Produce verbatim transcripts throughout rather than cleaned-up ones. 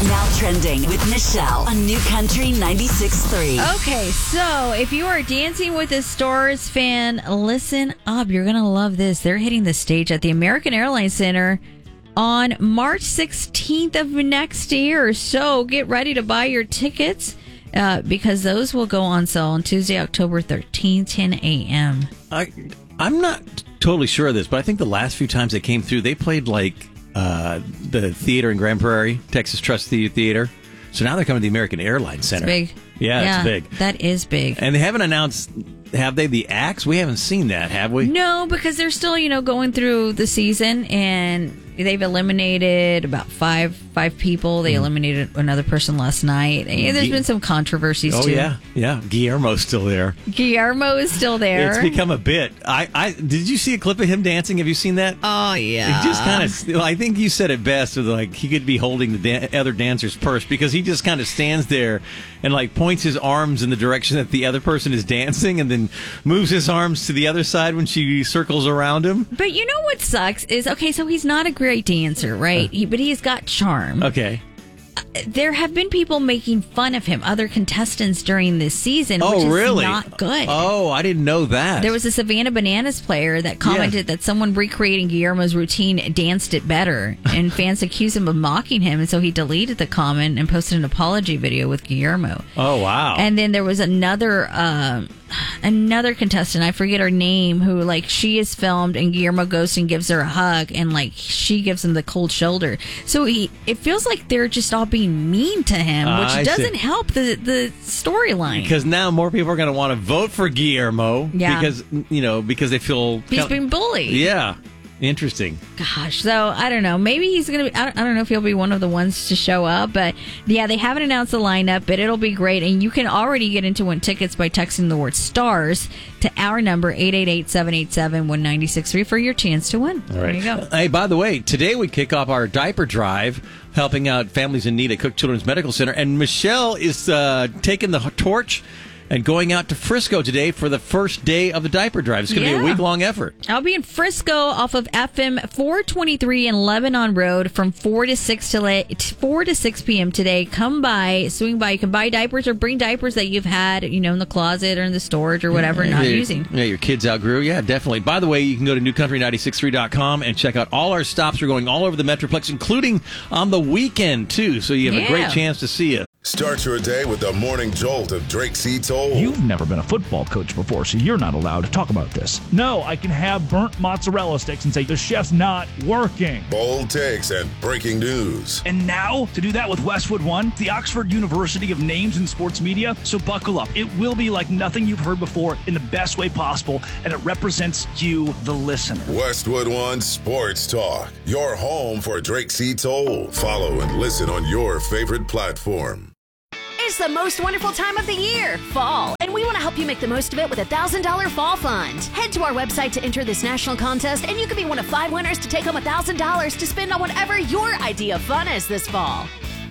Now trending with Michelle on New Country ninety-six point three. Okay, so if you are Dancing with the Stars fan, listen up. You're going to love this. They're hitting the stage at the American Airlines Center on March sixteenth of next year. So get ready to buy your tickets uh, because those will go on sale on Tuesday, October thirteenth, ten a.m. I, I'm not totally sure of this, but I think the last few times they came through, they played like uh, the theater in Grand Prairie, Texas Trust Theater. So now they're coming to the American Airlines Center. It's big. Yeah, yeah, it's big. That is big. And they haven't announced, have they, the acts? We haven't seen that, have we? No, because they're still, you know, going through the season, and they've eliminated about five five people. They mm. eliminated another person last night. Yeah, there's Gu- been some controversies, oh, too. Oh, yeah. Yeah. Guillermo's still there. Guillermo is still there. It's become a bit. I, I Did you see a clip of him dancing? Have you seen that? Oh, yeah. It just kind of, I think you said it best, with like he could be holding the dan- other dancer's purse, because he just kind of stands there and like points his arms in the direction that the other person is dancing, and then moves his arms to the other side when she circles around him. But you know what sucks is, okay, so he's not a great dancer, right? He, but he's got charm. Okay. There have been people making fun of him, other contestants during this season, oh, which is really? not good. Oh, I didn't know that. There was a Savannah Bananas player that commented yeah. that someone recreating Guillermo's routine danced it better, and fans accused him of mocking him, and so he deleted the comment and posted an apology video with Guillermo. Oh, wow. And then there was another uh, another contestant, I forget her name, who, like, she is filmed and Guillermo goes and gives her a hug, and, like, she gives him the cold shoulder. So he, it feels like they're just all being mean to him, which uh, doesn't see. help the, the storyline. Because now more people are going to want to vote for Guillermo yeah. because, you know, because they feel... He's kind of, been bullied. Yeah. Interesting. Gosh, so I don't know. Maybe he's going to be, I don't, I don't know if he'll be one of the ones to show up, but yeah, they haven't announced the lineup, but it'll be great. And you can already get into win tickets by texting the word STARS to our number, eight eight eight, seven eight seven, one nine six three, for your chance to win. All right. There you go. Hey, by the way, today we kick off our diaper drive, helping out families in need at Cook Children's Medical Center. And Michelle is uh, taking the torch and going out to Frisco today for the first day of the diaper drive. It's going to yeah. be a week-long effort. I'll be in Frisco off of F M four twenty-three in Lebanon Road from four to six to four to six p.m. today. Come by, swing by. You can buy diapers or bring diapers that you've had, you know, in the closet or in the storage or whatever, yeah, not yeah, using. Yeah, your kids outgrew. Yeah, definitely. By the way, you can go to new country nine six three dot com and check out all our stops. We're going all over the Metroplex, including on the weekend, too. So you have yeah. a great chance to see it. Start your day with the morning jolt of Drake C. Toll. You've never been a football coach before, so you're not allowed to talk about this. No, I can have burnt mozzarella sticks and say the chef's not working. Bold takes and breaking news. And now, to do that with Westwood One, the Oxford University of Names in Sports Media. So buckle up. It will be like nothing you've heard before in the best way possible, and it represents you, the listener. Westwood One Sports Talk, your home for Drake C. Toll. Follow and listen on your favorite platform. It's the most wonderful time of the year, fall, and we want to help you make the most of it with a one thousand dollars Fall Fund. Head to our website to enter this national contest, and you could be one of five winners to take home one thousand dollars to spend on whatever your idea of fun is this fall.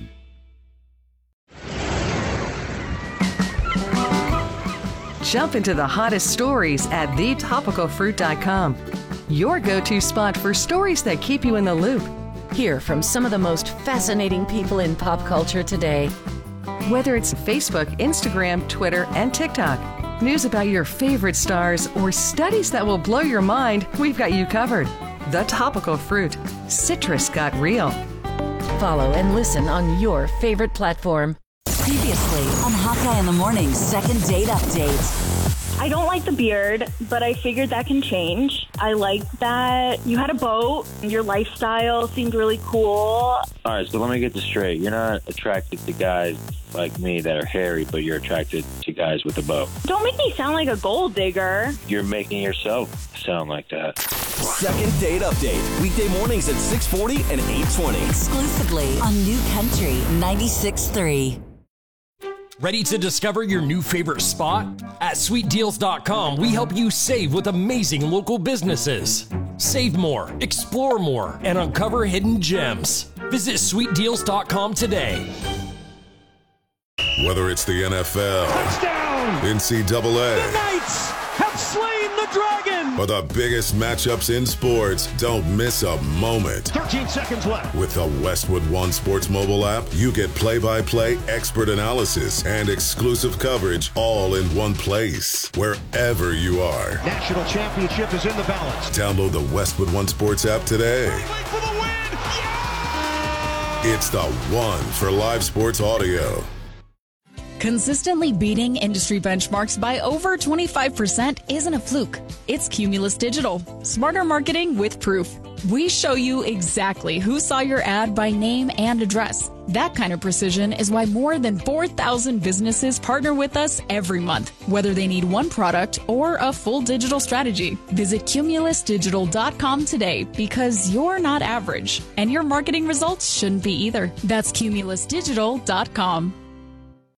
Jump into the hottest stories at the topical fruit dot com. Your go-to spot for stories that keep you in the loop. Hear from some of the most fascinating people in pop culture today. Whether it's Facebook, Instagram, Twitter, and TikTok, news about your favorite stars, or studies that will blow your mind, we've got you covered. The Topical Fruit. Citrus got real. Follow and listen on your favorite platform. Previously on Hawkeye in the Morning's second date update. I don't like the beard, but I figured that can change. I like that you had a boat. Your lifestyle seemed really cool. All right, so let me get this straight. You're not attracted to guys like me that are hairy, but you're attracted to guys with a boat. Don't make me sound like a gold digger. You're making yourself sound like that. Second date update. Weekday mornings at six forty and eight twenty. Exclusively on New Country ninety-six point three. Ready to discover your new favorite spot? At sweet deals dot com, we help you save with amazing local businesses. Save more, explore more, and uncover hidden gems. Visit sweet deals dot com today. Whether it's the N F L, touchdown, N C double A, the Knights have slain the the Dragon! For the biggest matchups in sports, don't miss a moment. thirteen seconds left. With the Westwood One Sports mobile app, you get play-by-play expert analysis and exclusive coverage all in one place, wherever you are. National championship is in the balance. Download the Westwood One Sports app today. Wait for the win! It's the one for live sports audio. Consistently beating industry benchmarks by over twenty-five percent isn't a fluke. It's Cumulus Digital. Smarter marketing with proof. We show you exactly who saw your ad by name and address. That kind of precision is why more than four thousand businesses partner with us every month, whether they need one product or a full digital strategy. Visit cumulus digital dot com today because you're not average, and your marketing results shouldn't be either. That's cumulus digital dot com.